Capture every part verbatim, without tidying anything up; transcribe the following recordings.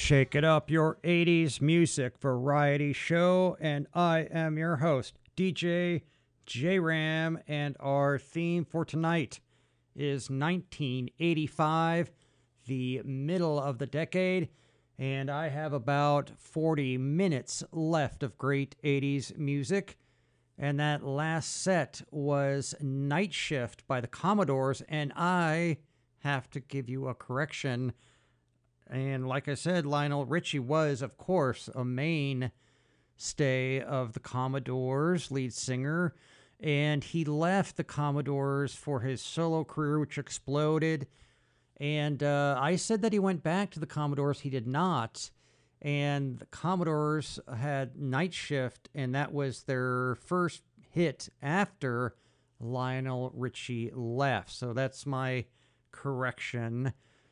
Shake It Up, your eighties music variety show, and I am your host, D J J Ram, and our theme for tonight is nineteen eighty-five, the middle of the decade, and I have about forty minutes left of great eighties music, and that last set was Night Shift by the Commodores, and I have to give you a correction. And like I said, Lionel Richie was, of course, a mainstay of the Commodores, lead singer. And he left the Commodores for his solo career, which exploded. And uh, I said that he went back to the Commodores. He did not. And the Commodores had Night Shift, and that was their first hit after Lionel Richie left. So that's my correction.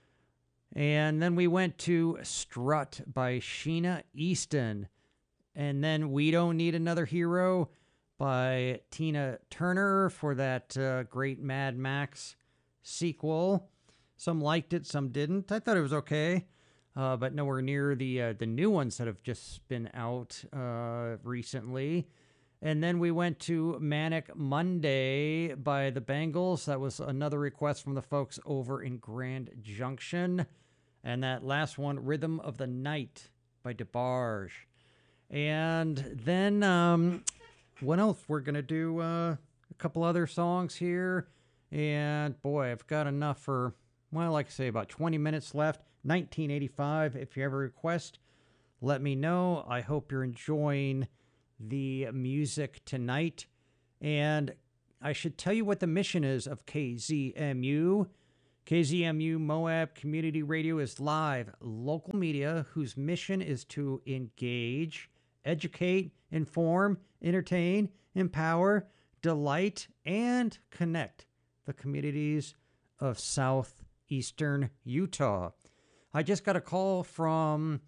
And then we went to Strut by Sheena Easton. And then We Don't Need Another Hero by Tina Turner for that uh, great Mad Max sequel. Some liked it, some didn't. I thought it was okay, uh, but nowhere near the uh, the new ones that have just been out uh, recently. And then we went to Manic Monday by the Bangles. That was another request from the folks over in Grand Junction. And that last one, Rhythm of the Night by DeBarge. And then, um, what else? We're going to do uh, a couple other songs here. And boy, I've got enough for, well, like I say, about twenty minutes left. nineteen eighty-five. If you have a request, let me know. I hope you're enjoying the music tonight. And I should tell you what the mission is of K Z M U. K Z M U Moab Community Radio is live local media whose mission is to engage, educate, inform, entertain, empower, delight, and connect the communities of southeastern Utah. I just got a call from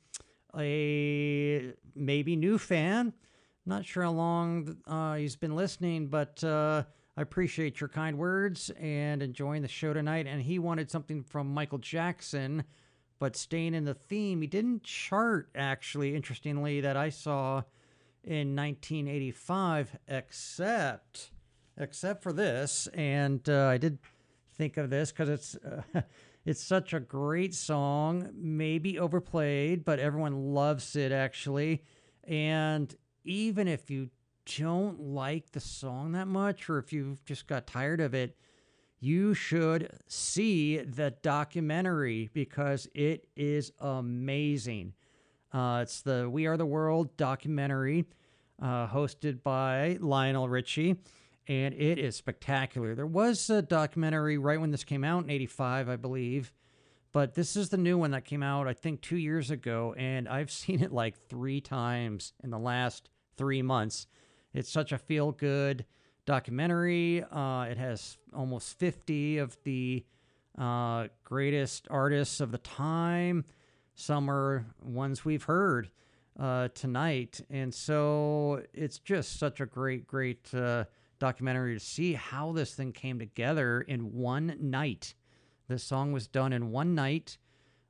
a maybe new fan. Not sure how long uh, he's been listening, but uh, I appreciate your kind words and enjoying the show tonight. And he wanted something from Michael Jackson, but staying in the theme. He didn't chart, actually, interestingly, that I saw in nineteen eighty-five, except except for this. And uh, I did think of this because it's uh, it's such a great song, maybe overplayed, but everyone loves it, actually. And even if you don't like the song that much, or if you've just got tired of it, you should see the documentary because it is amazing. Uh, it's the We Are the World documentary, uh, hosted by Lionel Richie, and it is spectacular. There was a documentary right when this came out in eighty-five, I believe, but this is the new one that came out, I think, two years ago, and I've seen it like three times in the last three months. It's such a feel-good documentary. Uh, it has almost fifty of the uh, greatest artists of the time. Some are ones we've heard uh, tonight. And so it's just such a great, great uh, documentary to see how this thing came together in one night. This song was done in one night.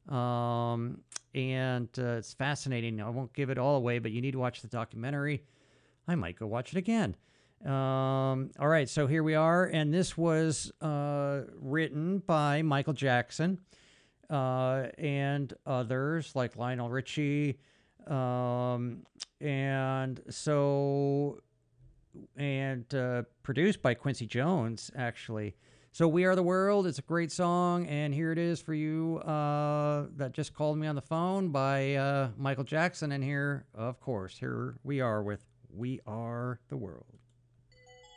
Um, and uh, it's fascinating. I won't give it all away, but you need to watch the documentary. I might go watch it again. Um, all right, so here we are, and this was uh, written by Michael Jackson uh, and others like Lionel Richie, um, and so and uh, produced by Quincy Jones, actually. So We Are the World, it's a great song, and here it is for you uh, that just called me on the phone by uh, Michael Jackson, and here, of course, here we are with We Are the World.